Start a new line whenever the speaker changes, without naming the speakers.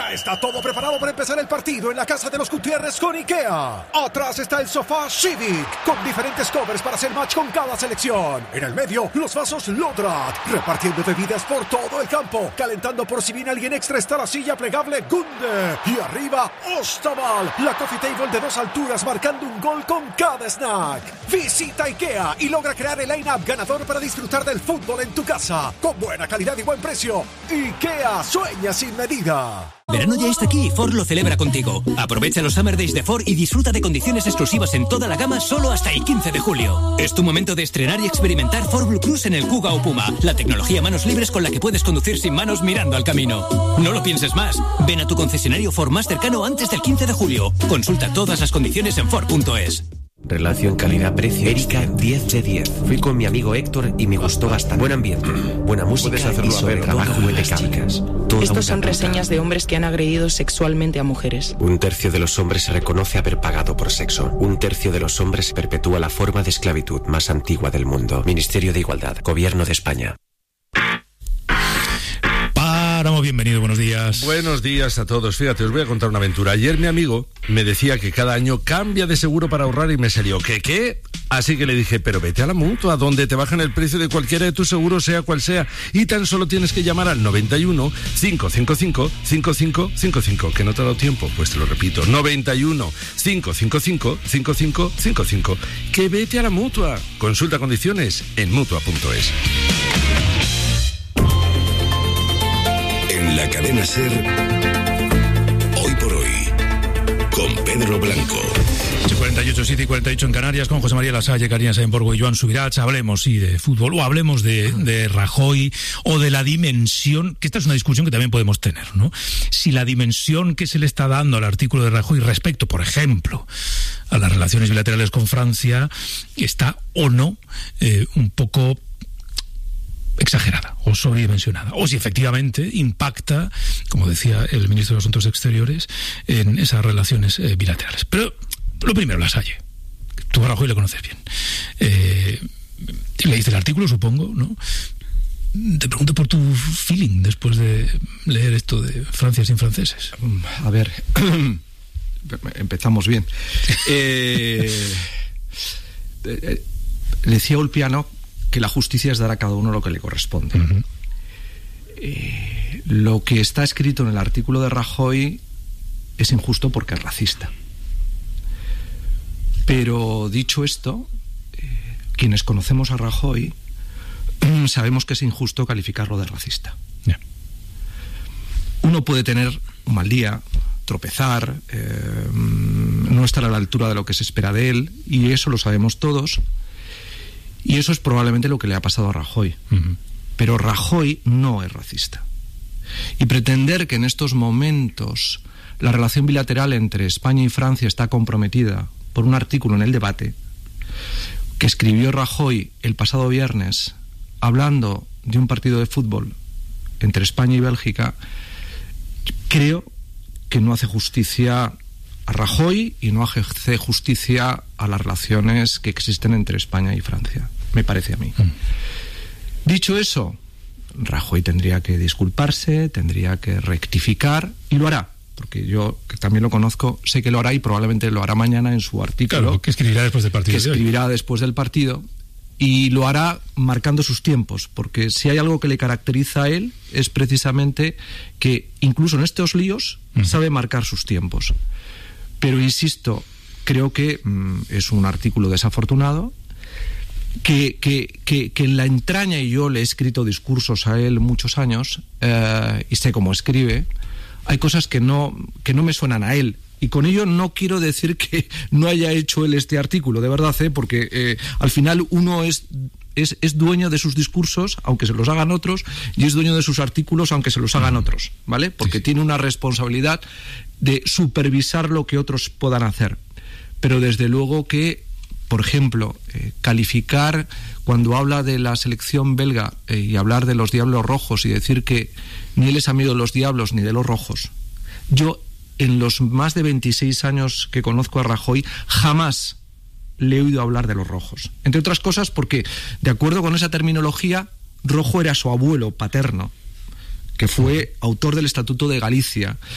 Ya está todo preparado para empezar el partido en la casa de los Gutiérrez con IKEA. Atrás está el sofá Civic, con diferentes covers para hacer match con cada selección. En el medio, los vasos Lodrat, repartiendo bebidas por todo el campo. Calentando por si viene alguien extra está la silla plegable Gunde. Y arriba, Ostaval, la coffee table de 2 alturas marcando un gol con cada snack. Visita IKEA y logra crear el line-up ganador para disfrutar del fútbol en tu casa. Con buena calidad y buen precio. IKEA, sueña sin medida.
Verano ya está aquí y Ford lo celebra contigo. Aprovecha los Summer Days de Ford y disfruta de condiciones exclusivas en toda la gama solo hasta el 15 de julio. Es tu momento de estrenar y experimentar Ford Blue Cruise en el Kuga o Puma, la tecnología manos libres con la que puedes conducir sin manos mirando al camino. No lo pienses más. Ven a tu concesionario Ford más cercano antes del 15 de julio. Consulta todas las condiciones en Ford.es.
Relación calidad-precio. Erika, 10 de 10. Fui con mi amigo Héctor y me gustó bastante. Buen ambiente, buena música y sobre trabajo de chicas.
Estos son reseñas de hombres que han agredido sexualmente a mujeres.
1/3 de los hombres se reconoce haber pagado por sexo. 1/3 de los hombres perpetúa la forma de esclavitud más antigua del mundo. Ministerio de Igualdad, Gobierno de España.
Páramo, bienvenido, buenos días.
Buenos días a todos. Fíjate, os voy a contar una aventura. Ayer mi amigo me decía que cada año cambia de seguro para ahorrar y me salió ¿qué? Así que le dije, pero vete a la Mutua, donde te bajan el precio de cualquiera de tus seguros, sea cual sea, y tan solo tienes que llamar al 91 555 5555, que no te ha dado tiempo, pues te lo repito, 91 555 5555, que vete a la Mutua. Consulta condiciones en Mutua.es.
En la cadena SER, hoy por hoy, con Pedro Blanco.
8:48, 7:48 en Canarias, con José María Lasalle, Karina Sainborgo y Joan Subirats. Hablemos, sí, de fútbol, o hablemos de Rajoy, o de la dimensión, que esta es una discusión que también podemos tener, ¿no? Si la dimensión que se le está dando al artículo de Rajoy respecto, por ejemplo, a las relaciones bilaterales con Francia, está o no un poco exagerada o sobredimensionada, o si efectivamente impacta, como decía el ministro de Asuntos Exteriores, en esas relaciones bilaterales. Pero lo primero, Lasalle, tú a Rajoy le conoces bien. Leíste el artículo, supongo, ¿no? Te pregunto por tu feeling después de leer esto de Francia sin franceses.
A ver, empezamos bien. Decía Ulpiano que la justicia es dar a cada uno lo que le corresponde. Uh-huh. Lo que está escrito en el artículo de Rajoy es injusto porque es racista. Pero dicho esto, quienes conocemos a Rajoy sabemos que es injusto calificarlo de racista. Yeah. Uno puede tener un mal día, tropezar, no estar a la altura de lo que se espera de él, y eso lo sabemos todos. Y eso es probablemente lo que le ha pasado a Rajoy. Uh-huh. Pero Rajoy no es racista. Y pretender que en estos momentos la relación bilateral entre España y Francia está comprometida por un artículo en El Debate que escribió Rajoy el pasado viernes hablando de un partido de fútbol entre España y Bélgica, creo que no hace justicia a Rajoy y no hace justicia a las relaciones que existen entre España y Francia, me parece a mí. Dicho eso, Rajoy tendría que disculparse, tendría que rectificar, y lo hará, porque yo, que también lo conozco, sé que lo hará y probablemente lo hará mañana en su artículo.
Claro, que escribirá después del partido.
Que escribirá después del partido, y lo hará marcando sus tiempos, porque si hay algo que le caracteriza a él es precisamente que incluso en estos líos sabe marcar sus tiempos. Pero insisto, creo que es un artículo desafortunado, que en la entraña, y yo le he escrito discursos a él muchos años, y sé cómo escribe, hay cosas que no me suenan a él. Y con ello no quiero decir que no haya hecho él este artículo, de verdad, porque al final uno es dueño de sus discursos, aunque se los hagan otros, y es dueño de sus artículos, aunque se los hagan otros, ¿vale? Porque tiene una responsabilidad de supervisar lo que otros puedan hacer. Pero desde luego que, por ejemplo, calificar cuando habla de la selección belga y hablar de los Diablos Rojos y decir que ni él es amigo de los Diablos ni de los Rojos, yo en los más de 26 años que conozco a Rajoy jamás le he oído hablar de los rojos. Entre otras cosas porque, de acuerdo con esa terminología, rojo era su abuelo paterno, que fue autor del Estatuto de Galicia,